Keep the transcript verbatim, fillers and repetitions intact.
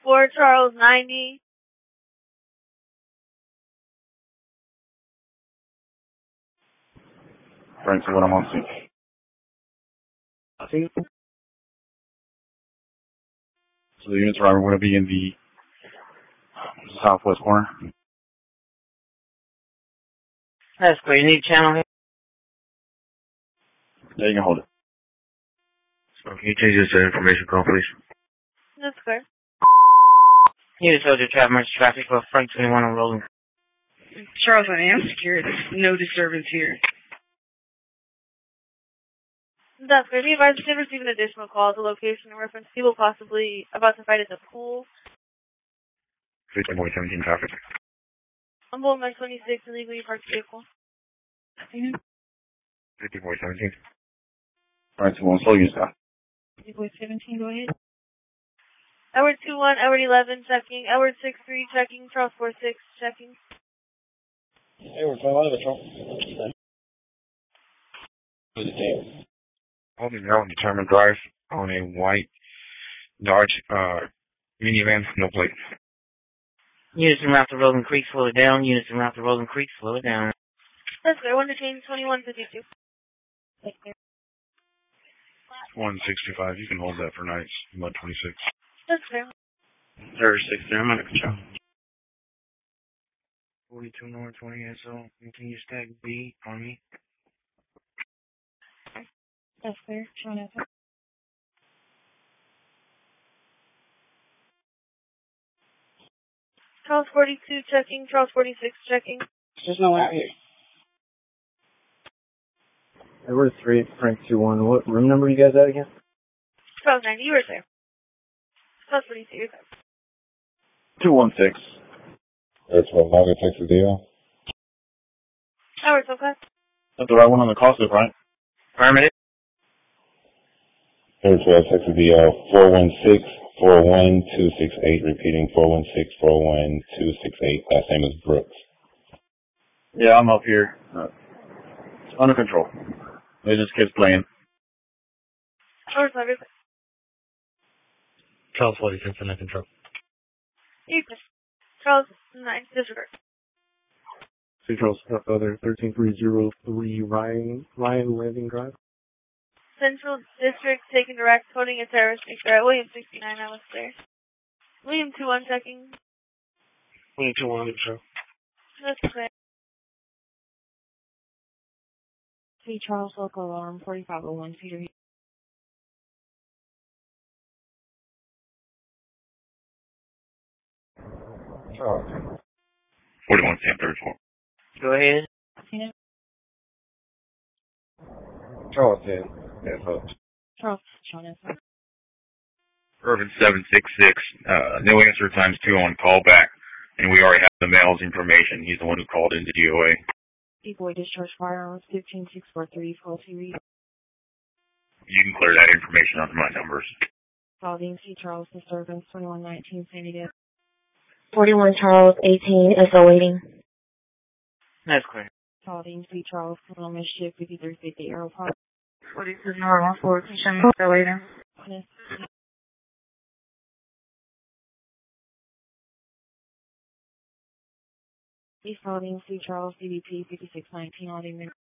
four Charles ninety. Frank, so what I'm on scene. I think So the units arriving going to be in the southwest corner. That's great. You need channel here? Yeah, you can hold it. so. Can you change this to information call, please? That's clear. You just told your traffic emergency traffic for Frank twenty-one on Rolling. Charles, I am secured. No disturbance here. That's clear. Be advised, you did receive an additional call at the location in reference to people possibly about to fight at the pool. fifteen point seventeen traffic. On Boulevard twenty-six, illegally parked vehicle. fifteen point seventeen. All right, so one slow unit stop. fifty point seventeen, go ahead. Edward two one, Edward eleven, checking. Edward six three, checking. Charles four six, checking. Edward twenty-one, Patrol. Holding now on determined drive on a white Dodge uh, minivan, no plate. Units in route to Rolling Creek, slow it down. Units in route to Rolling Creek, slow it down. That's clear. One to change twenty-one fifty-two. one sixty-five, you can hold that for nights. one twenty-six. That's clear. thirty-six there, I'm under control. forty-two North twenty S O. Can you stack B on me? That's clear. Sean F. Charles forty-two, checking. Charles forty-six, checking. There's no one out here. Edward three, Frank two one. What room number you guys at again? Charles ninety, you were there. Charles forty-two, you're there. two one six. That's what Bobby Texas deal. Edward, okay. That's the right one on the call slip, right? Affirmative. Third twelve Texas D L four one six four one two six eight. Repeating four one six four one two six eight. Last name is Brooks. Yeah, I'm up here. Uh, under control. They just kids playing. Charles ninety, Charles forty-six under control. you can. Charles nine, disregard. Central Other thirteen three zero three Ryan Ryan Landing Drive. Central District taking direct, holding a terrorist picture at William sixty-nine, I was there. William two one, checking. twenty-two under control. That's clear. See Charles, local alarm, forty-five oh one, Cedar Hill. Charles. forty-one ten thirty-four. Go ahead. Charles ten. Yes, sir. Charles, Sean F. Urban seven six six. Uh, no answer times two on callback. And we already have the mail's information. He's the one who called into D O A. D-Boy discharge firearms, fifteen six four three, faulty read. You can clear that information onto my numbers. Claudine C. Charles, disturbance, twenty-one nineteen, Sandy Dip. forty-one Charles, eighteen, S O waiting. That's clear. Claudine C. Charles, criminal mischief, fifty-three fifty, Arrow Park. forty-two normal, fourteen, S O waiting. East Claudine C. Charles, D D P, fifty-six nineteen, Audie